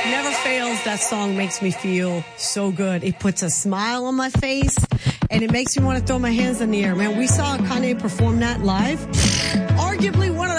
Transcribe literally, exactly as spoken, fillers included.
Never fails. That song makes me feel so good. It puts a smile on my face, and it makes me want to throw my hands in the air. Man, we saw Kanye perform that live. Arguably one of